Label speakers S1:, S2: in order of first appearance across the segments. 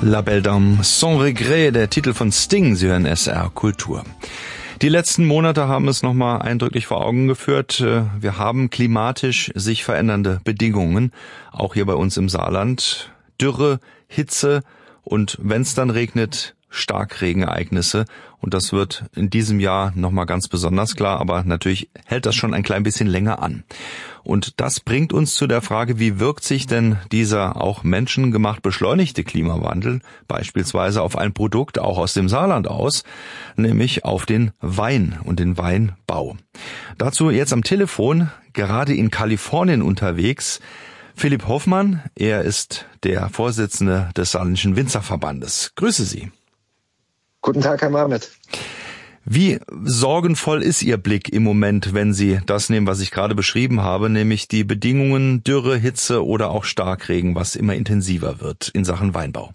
S1: La Belle Dame, Sans Regret, der Titel von Sting, Sie hören SR Kultur. Die letzten Monate haben es nochmal eindrücklich vor Augen geführt. Wir haben klimatisch sich verändernde Bedingungen, auch hier bei uns im Saarland. Dürre, Hitze und wenn es dann regnet, Starkregenereignisse. Und das wird in diesem Jahr nochmal ganz besonders klar, aber natürlich hält das schon ein klein bisschen länger an. Und das bringt uns zu der Frage, wie wirkt sich denn dieser auch menschengemacht beschleunigte Klimawandel beispielsweise auf ein Produkt auch aus dem Saarland aus, nämlich auf den Wein und den Weinbau. Dazu jetzt am Telefon, gerade in Kalifornien unterwegs, Philipp Hoffmann. Er ist der Vorsitzende des Saarländischen Winzerverbandes. Grüße Sie.
S2: Guten Tag, Herr Mahmet.
S1: Wie sorgenvoll ist Ihr Blick im Moment, wenn Sie das nehmen, was ich gerade beschrieben habe, nämlich die Bedingungen Dürre, Hitze oder auch Starkregen, was immer intensiver wird in Sachen Weinbau?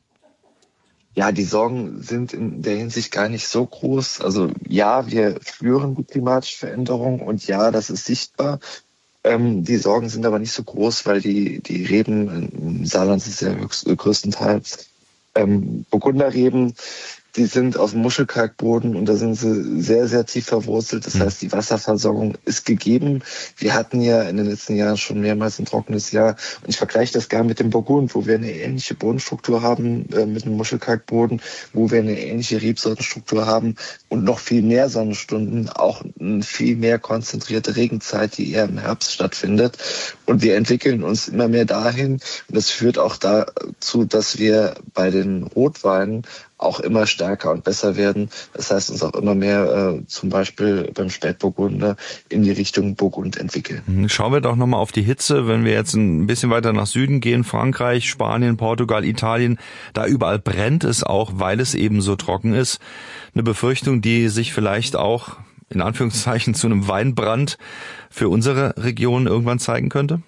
S2: Ja, die Sorgen sind in der Hinsicht gar nicht so groß. Also ja, wir spüren die klimatische Veränderung und ja, das ist sichtbar. Die Sorgen sind aber nicht so groß, weil die Reben im Saarland ist ja größtenteils Burgunderreben. Die sind auf dem Muschelkalkboden und da sind sie sehr, sehr tief verwurzelt. Das heißt, die Wasserversorgung ist gegeben. Wir hatten ja in den letzten Jahren schon mehrmals ein trockenes Jahr. Und ich vergleiche das gerne mit dem Burgund, wo wir eine ähnliche Bodenstruktur haben mit dem Muschelkalkboden, wo wir eine ähnliche Rebsortenstruktur haben und noch viel mehr Sonnenstunden, auch eine viel mehr konzentrierte Regenzeit, die eher im Herbst stattfindet. Und wir entwickeln uns immer mehr dahin. Und das führt auch dazu, dass wir bei den Rotweinen auch immer stärker und besser werden. Das heißt, uns auch immer mehr zum Beispiel beim Spätburgunder in die Richtung Burgund entwickeln.
S1: Schauen wir doch nochmal auf die Hitze. Wenn wir jetzt ein bisschen weiter nach Süden gehen, Frankreich, Spanien, Portugal, Italien, da überall brennt es auch, weil es eben so trocken ist. Eine Befürchtung, die sich vielleicht auch in Anführungszeichen zu einem Weinbrand für unsere Region irgendwann zeigen könnte?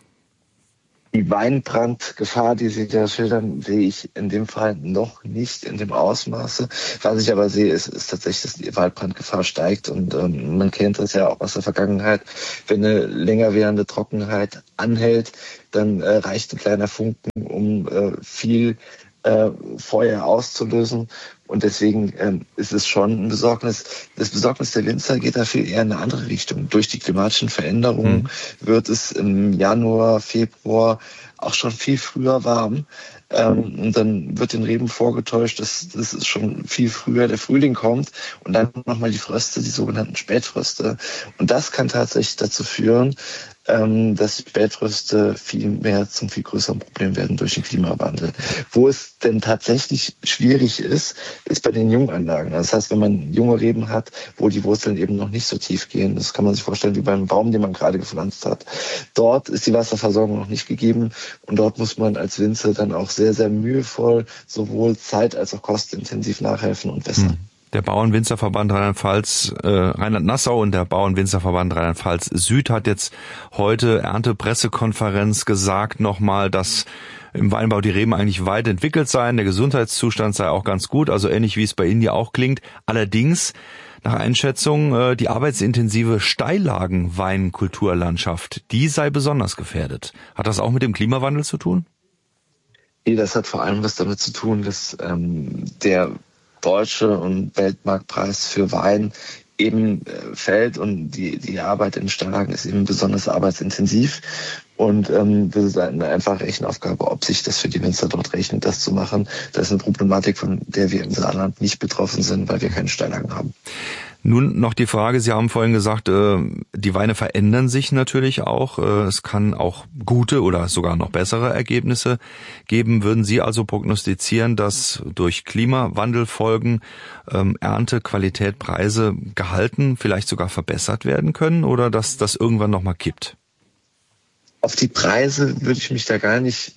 S2: Die Weinbrandgefahr, die Sie da schildern, sehe ich in dem Fall noch nicht in dem Ausmaße. Was ich aber sehe, ist tatsächlich, dass die Waldbrandgefahr steigt. Und man kennt das ja auch aus der Vergangenheit. Wenn eine länger währende Trockenheit anhält, dann reicht ein kleiner Funken, um viel Feuer auszulösen. Und deswegen ist es schon ein Besorgnis. Das Besorgnis der Winzer geht da viel eher in eine andere Richtung. Durch die klimatischen Veränderungen wird es im Januar, Februar auch schon viel früher warm. Und dann wird den Reben vorgetäuscht, dass es schon viel früher der Frühling kommt. Und dann nochmal die Fröste, die sogenannten Spätfröste. Und das kann tatsächlich dazu führen, dass Spätfröste zum viel größeren Problem werden durch den Klimawandel. Wo es denn tatsächlich schwierig ist bei den Junganlagen. Das heißt, wenn man junge Reben hat, wo die Wurzeln eben noch nicht so tief gehen, das kann man sich vorstellen wie beim Baum, den man gerade gepflanzt hat. Dort ist die Wasserversorgung noch nicht gegeben und dort muss man als Winzer dann auch sehr, sehr mühevoll sowohl zeit- als auch kostenintensiv nachhelfen und wässern.
S1: Der Bauernwinzerverband Rheinland-Pfalz, Rheinland-Nassau und der Bauernwinzerverband Rheinland-Pfalz Süd hat jetzt heute Erntepressekonferenz gesagt nochmal, dass im Weinbau die Reben eigentlich weit entwickelt seien, der Gesundheitszustand sei auch ganz gut, also ähnlich wie es bei Ihnen ja auch klingt. Allerdings, nach Einschätzung, die arbeitsintensive Steillagenweinkulturlandschaft, die sei besonders gefährdet. Hat das auch mit dem Klimawandel zu tun?
S2: Nee, das hat vor allem was damit zu tun, dass der deutsche und Weltmarktpreis für Wein eben fällt und die Arbeit in Steillagen ist eben besonders arbeitsintensiv und das ist eine einfache Rechenaufgabe, ob sich das für die Winzer dort rechnet, das zu machen. Das ist eine Problematik, von der wir im Saarland nicht betroffen sind, weil wir keine Steillagen haben.
S1: Nun noch die Frage, Sie haben vorhin gesagt, die Weine verändern sich natürlich auch. Es kann auch gute oder sogar noch bessere Ergebnisse geben. Würden Sie also prognostizieren, dass durch Klimawandelfolgen Ernte, Qualität, Preise gehalten, vielleicht sogar verbessert werden können oder dass das irgendwann nochmal kippt?
S2: Auf die Preise würde ich mich da gar nicht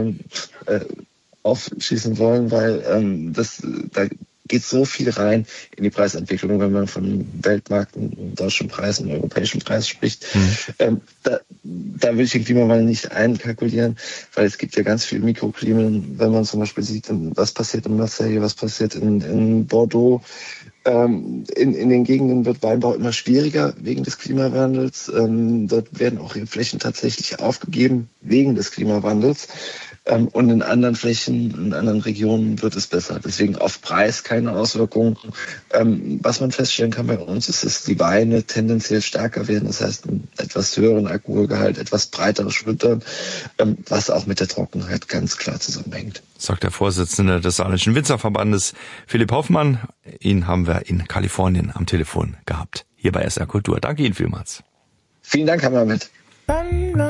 S2: aufschießen wollen, weil da geht so viel rein in die Preisentwicklung, wenn man von Weltmarkt, deutschen Preis und europäischen Preis spricht. Da will ich den Klimawandel nicht einkalkulieren, weil es gibt ja ganz viele Mikroklimen, wenn man zum Beispiel sieht, was passiert in Marseille, was passiert in Bordeaux. In den Gegenden wird Weinbau immer schwieriger wegen des Klimawandels. Dort werden auch Flächen tatsächlich aufgegeben wegen des Klimawandels. Und in anderen Flächen, in anderen Regionen wird es besser. Deswegen auf Preis keine Auswirkungen. Was man feststellen kann bei uns ist, dass die Weine tendenziell stärker werden. Das heißt, einen etwas höheren Alkoholgehalt, etwas breiteres Schultern, was auch mit der Trockenheit ganz klar zusammenhängt.
S1: Sagt der Vorsitzende des Saarländischen Winzerverbandes Philipp Hoffmann. Ihn haben wir in Kalifornien am Telefon gehabt. Hier bei SR Kultur. Danke Ihnen vielmals.
S2: Vielen Dank, Herr Mohammed.